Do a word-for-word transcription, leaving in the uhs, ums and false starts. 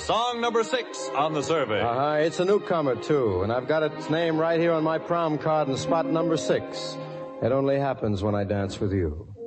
Song number six on the survey. Uh-huh. It's a newcomer, too, and I've got its name right here on my prom card in spot number six. It only happens when I dance with you.